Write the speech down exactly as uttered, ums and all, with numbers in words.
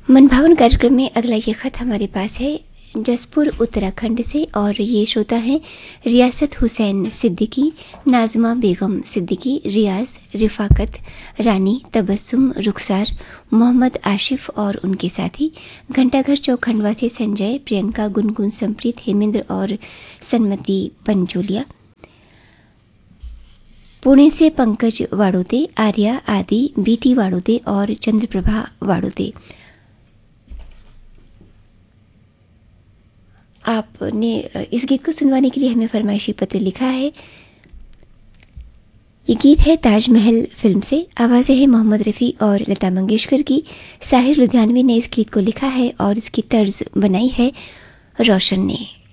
मनभावन कार्यक्रम में अगला ये खत हमारे पास है जसपुर उत्तराखंड से और ये श्रोता हैं रियासत हुसैन सिद्दीकी, नाज़मा बेगम सिद्दीकी, रियाज, रिफाकत, रानी, तबस्सुम, रुखसार, मोहम्मद आशिफ और उनके साथी, घंटाघर चौक खंडवा से संजय, प्रियंका, गुनगुन, संप्रीत, हेमेंद्र और सन्मति पंजोलिया, पुणे से पंकज वाड़ोते, आर्या, आदि, बीटी वाड़ोते और चंद्रप्रभा वाड़ोते। आपने इस गीत को सुनवाने के लिए हमें फरमाइशी पत्र लिखा है। ये गीत है ताजमहल फिल्म से, आवाज़ें हैं मोहम्मद रफ़ी और लता मंगेशकर की। साहिर लुधियानवी ने इस गीत को लिखा है और इसकी तर्ज बनाई है रोशन ने।